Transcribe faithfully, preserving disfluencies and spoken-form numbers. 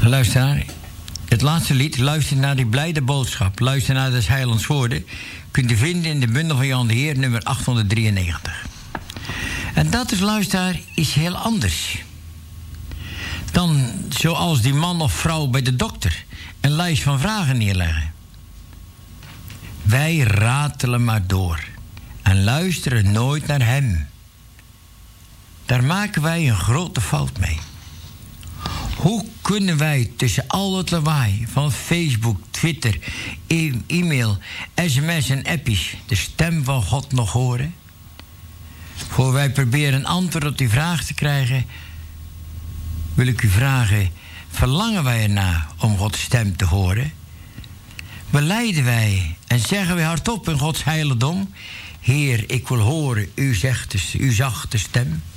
Luisteraar, het laatste lied, luister naar die blijde boodschap. Luister naar des heilands woorden. Kunt u vinden in de bundel van Jan de Heer, nummer achthonderddrieënnegentig. En dat is, luisteraar, iets heel anders. Dan zoals die man of vrouw bij de dokter een lijst van vragen neerleggen. Wij ratelen maar door en luisteren nooit naar hem. Daar maken wij een grote fout mee. Hoe kunnen wij tussen al het lawaai van Facebook, Twitter, e- e-mail, sms en appies de stem van God nog horen? Voor wij proberen een antwoord op die vraag te krijgen, wil ik u vragen, verlangen wij erna om Gods stem te horen? Belijden wij en zeggen wij hardop in Gods heiligdom, Heer, ik wil horen uw, zegt, uw zachte stem.